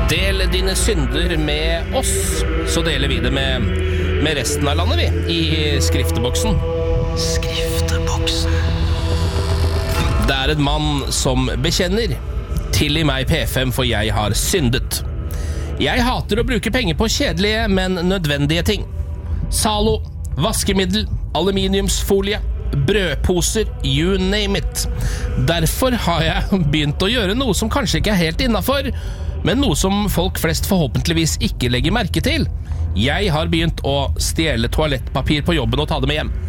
Del dine synder med oss, så deler vi det med resten av landet, vi, i skrifteboksen. Skrifteboksen. Det en mann som bekjenner: tilgi meg P5, for jeg har syndet. Jeg hater å bruke penger på kjedelige, men nødvendige ting. Zalo, vaskemiddel, aluminiumsfolie, brødposer, you name it. Derfor har jeg begynt å gjøre noe som kanskje ikke helt innenfor, men noe som folk flest forhåpentligvis ikke legger merke til. Jeg har begynt å stjele toalettpapir på jobben og ta det med hjem.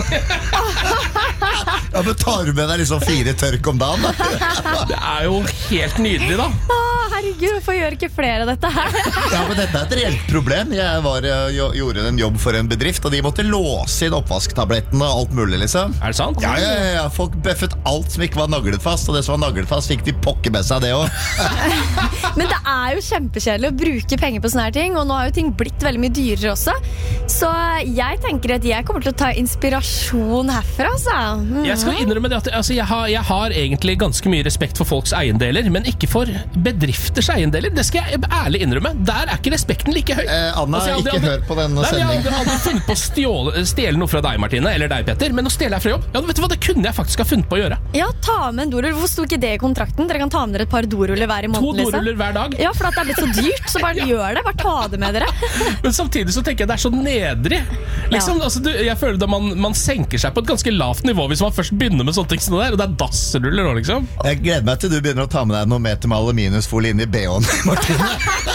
Ja, men tar du med deg liksom 4 tørk om dagen da? Det jo helt nydelig da. Herregud, hvorfor gjør ikke flere av dette her? Ja, men dette et reelt problem. Jeg gjorde en jobb for en bedrift, og de måtte låse inn oppvasktablettene og alt mulig liksom. Det sant? Ja, folk bøffet alt som ikke var naglet fast, og det som var naglet fast fikk de pokke med seg det også. Men det jo kjempekjedelig å bruke penger på sånne her ting, og nå har jo ting blitt veldig mye dyrere også. Så jeg tenker at jeg kommer til å ta inspirasjon herfra, altså. Jeg skal innrømme det at jeg har egentlig ganske mye respekt for folks eiendeler, men ikke for bedrifters eiendeler. Det skal jeg ærlig innrømme. Der ikke respekten like høy. Anna, ikke hør på denne sendingen. Jeg hadde funnet på å stjele noe fra deg, Martine, eller deg, Petter, men å stjele fra jobb, ja, vet du hva, det kunne jeg faktisk ha funnet på å gjøre. Ja, ta med en dorull. Hvorfor sto ikke det i kontrakten? Dere kan ta med dere et par doruller hver i måneden. 2 doruller hver dag. Ja, for at det blitt så dyrt, så bare gjør det. Bare ta det med dere. Men samtidig så tenker jeg det så nedrig. Liksom, altså, jeg føler da man senker seg på et ganske lavt nivå hvis man først begynner med sånne ting som det der, og det dassruller nå, liksom. Jeg gleder meg til du begynner å ta med deg noen meter med aluminiumsfolie inn i BH-en, Martine.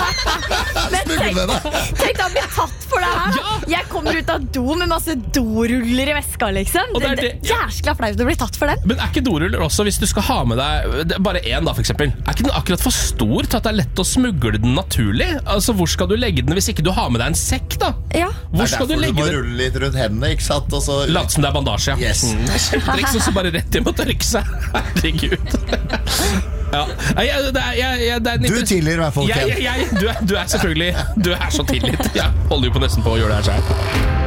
Tenk da, bli tatt for det her. Ja. Jeg kommer ut av do med masse doruller i veska, liksom. Det jæskla flaut å bli tatt for den. Men ikke doruller også hvis du skal ha med deg bare en da, for eksempel? Ikke den akkurat for stor til at det lett å smugle den naturlig? Altså, hvor skal du legge den hvis ikke du har med deg en sekk, da? Ja. Hvor skal du legge den? Du må rulle litt rundt hendene, ikke sant? Lat som det bandasje, ja. Yes. Triks, og så bare rett hjem og tørke seg. Herregud. Ja. Du tilgir i hvert fall. Du selvfølgelig. Du så tilgitt. Jeg holder jo på nesten på å gjøre det her selv.